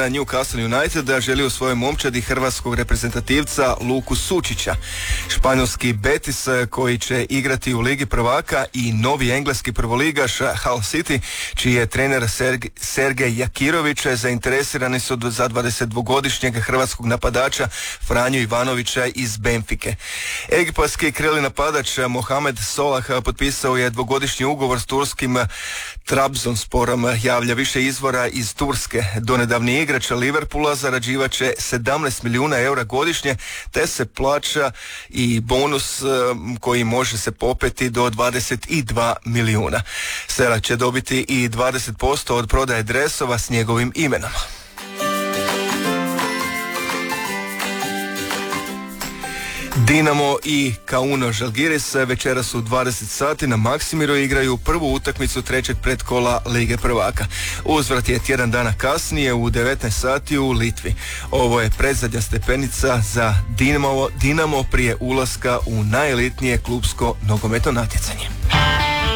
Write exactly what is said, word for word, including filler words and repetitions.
Newcastle Uniteda želi u svojoj momčadi hrvatskog reprezentativca Luku Sučića. Španjolski Betis koji će igrati u Ligi prvaka i novi engleski prvoligaš Hull City, čiji je trener Serg, Sergej Jakirović, zainteresirani su za dvadesetdvogodišnjeg hrvatskog napadača Franju Ivanovića iz Benfike. Egipatski krili napadač Mohamed Salah potpisao je dvogodišnji ugovor s turskim Trabzonsporom, javlja više izvora iz Turske. Donedavni igrač Liverpoola zarađivat će sedamnaest milijuna eura godišnje, te se plaća i bonus koji može se popeti do dvadeset dva milijuna. Salah će dobiti i dvadeset posto od prodaje dresova s njegovim imenom. Dinamo i Kauno Žalgiris večeras u dvadeset sati na Maksimiru igraju prvu utakmicu trećeg pretkola Lige prvaka. Uzvrat je tjedan dana kasnije u devetnaest sati u Litvi. Ovo je predzadnja stepenica za Dinamo, Dinamo prije ulaska u najelitnije klupsko nogometno natjecanje.